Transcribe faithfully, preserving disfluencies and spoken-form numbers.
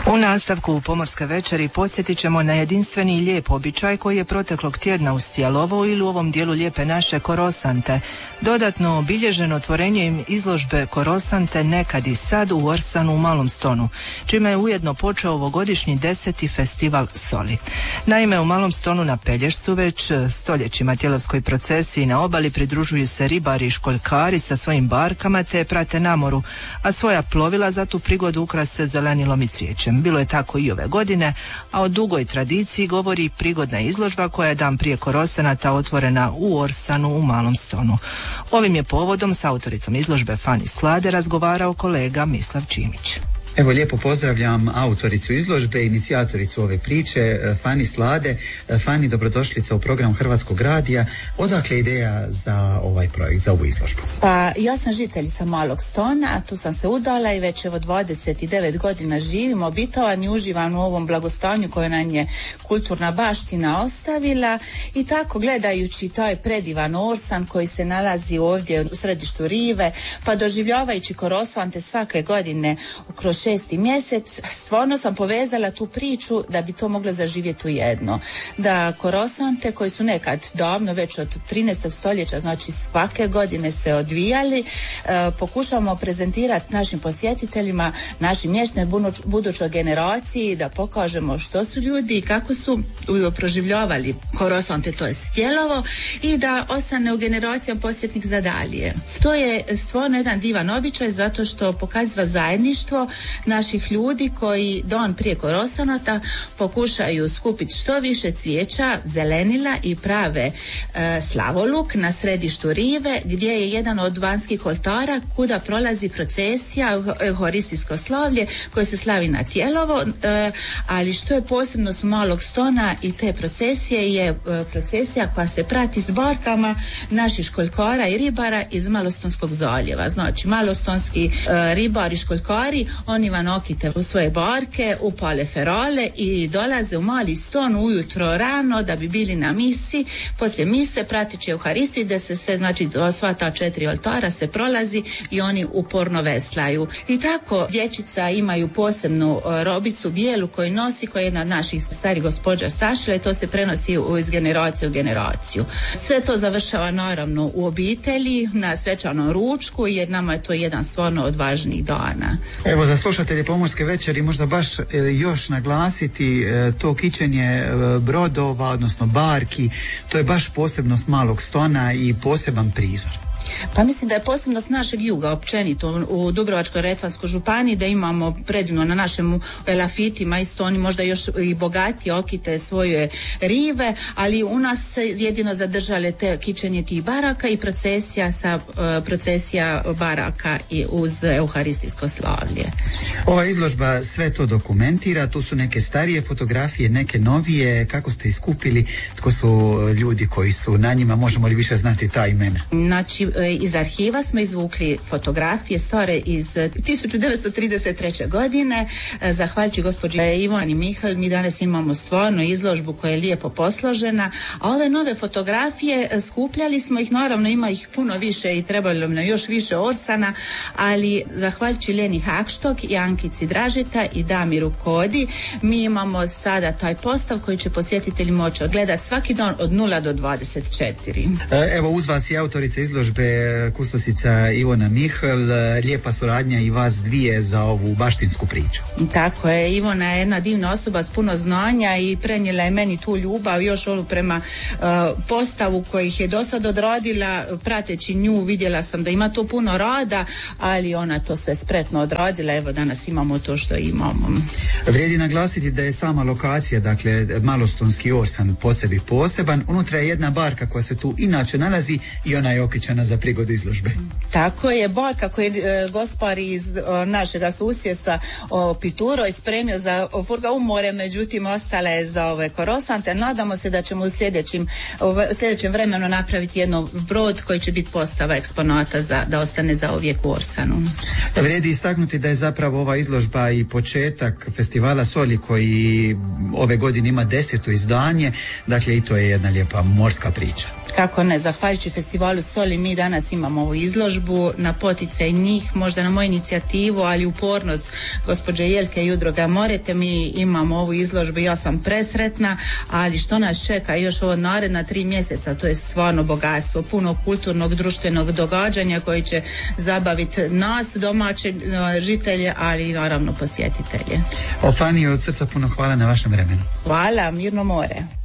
U nastavku Pomorske večeri podsjetit ćemo na jedinstveni i lijep običaj koji je proteklog tjedna u Stjelovo ili u ovom dijelu Lijepe naše Korosante. Dodatno obilježen otvorenjem izložbe Korosante nekad i sad u Orsanu u Malom Stonu, čime je ujedno počeo ovogodišnji deseti festival soli. Naime, u Malom Stonu na Pelješcu već stoljećima tjelovskoj procesiji na obali pridružuju se ribari i školjkari sa svojim barkama te prate namoru, a svoja plovila za tu prigodu ukrase zelenilom i cvijećem. Bilo je tako i ove godine, a o dugoj tradiciji govori prigodna izložba koja je dan prije Korosanata otvorena u Orsanu u Malom Stonu. Ovim je povodom s autoricom izložbe Fani Slade razgovarao kolega Mislav Čimić. Evo, lijepo pozdravljam autoricu izložbe, inicijatoricu ove priče, Fani Slade. Fani, dobrodošlica u program Hrvatskog radija. Odakle ideja za ovaj projekt, za ovu izložbu? Pa ja sam žiteljica Malog Stona, tu sam se udala i već evo dvadeset devet godina živim, obitovan i uživam u ovom blagostanju koje nam je kulturna baština ostavila i tako gledajući taj predivan Orsan koji se nalazi ovdje u središtu rive, pa doživljavajući Korosante svake godine kroz šesti mjesec, stvarno sam povezala tu priču da bi to moglo zaživjeti u jedno. Da Korosante koji su nekad davno, već od trinaestog stoljeća, znači svake godine se odvijali, e, pokušamo prezentirati našim posjetiteljima, našim mještane, budućoj generaciji, da pokažemo što su ljudi i kako su proživljavali Korosante, to je Stjelovo, i da ostane u generacijama posjetnik za dalje. To je stvarno jedan divan običaj zato što pokazuje zajedništvo naših ljudi koji dan prije Korosanata pokušaju skupiti što više cvijeća, zelenila i prave e, slavoluk na središtu rive gdje je jedan od vanjskih oltara kuda prolazi procesija, euharistijsko slavlje koje se slavi na Tjelovo, e, ali što je posebno s Malog Stona i te procesije je e, procesija koja se prati s barkama naših školjkara i ribara iz Malostonskog zaljeva. Znači malostonski e, ribari, školjkari, oni van okite u svoje barke, upale ferale i dolaze u Mali Ston ujutro rano da bi bili na misi. Poslije mise pratići Euharistiju gdje se sve, znači sva ta četiri oltara se prolazi i oni uporno veslaju. I tako dječica imaju posebnu robicu bijelu koju nosi, koja je jedna od naših starih gospođa sašila i to se prenosi iz generacije u generaciju. Sve to završava naravno u obitelji na svečanom ručku jer nama je to jedan stvarno od važnijih dana. Evo, za slušatelje Pomorske večeri možda baš e, još naglasiti e, to kićenje e, brodova, odnosno barki, to je baš posebnost Malog Stona i poseban prizor. Pa mislim da je posebno s našeg juga općenito u Dubrovačko-Neretvanskoj županiji da imamo predivno na našem elafitima isto oni možda još i bogatije okite svoje rive, ali u nas se jedino zadržale te kićenje tih baraka i procesija sa uh, procesija baraka i uz euharistijsko slavlje. Ova izložba sve to dokumentira, tu su neke starije fotografije, neke novije, kako ste iskupili, tko su ljudi koji su na njima, možemo li više znati ta imena? Znači iz arhiva smo izvukli fotografije stare iz tisuću devetsto trideset treće godine. Zahvaljujući gospođi Ivani Mihajl mi danas imamo stvarno izložbu koja je lijepo posložena, a ove nove fotografije skupljali smo ih, naravno ima ih puno više i trebalo nam još više Orsana, ali zahvaljujući Leni Hakštog i Ankici Dražeta i Damiru Kodi mi imamo sada taj postav koji će posjetitelji moći odgledati svaki dan od nula do dvadeset četiri. Evo uz vas i autorica izložbe kustosica Ivona Mihl, lijepa suradnja i vas dvije za ovu baštinsku priču. Tako je, Ivona je jedna divna osoba s puno znanja i prenijela je meni tu ljubav još onu prema uh, postavu kojih je do sad odradila. Prateći nju vidjela sam da ima to puno rada, ali ona to sve spretno odradila. Evo danas imamo to što imamo. Vrijedi naglasiti da je sama lokacija, dakle Malostonski Orsan po sebi poseban. Unutra je jedna barka koja se tu inače nalazi i ona je okićana za prigodu izložbe. Tako je, barka koju je e, gospari iz o, našega susjedstva Pituro ispremio za furga u more, međutim ostala je za ove Korosante. Nadamo se da ćemo u sljedećim, u sljedećem vremenu napraviti jedno brod koji će biti postava eksponata za, da ostane za uvijek u Orsanu. Vrijedi istaknuti da je zapravo ova izložba i početak festivala soli koji ove godine ima deseto izdanje, dakle i to je jedna lijepa morska priča. Kako ne, zahvaljujući festivalu Soli mi danas imamo ovu izložbu na poticaj njih, možda na moju inicijativu, ali upornost gospođe Jelke i udruga Morete, mi imamo ovu izložbu, ja sam presretna, ali što nas čeka još ovo naredna tri mjeseca, to je stvarno bogatstvo, puno kulturnog, društvenog događanja koji će zabaviti nas, domaće žitelje, ali i naravno posjetitelje. Fani, od srca puno hvala na vašem vremenu. Hvala, mirno more.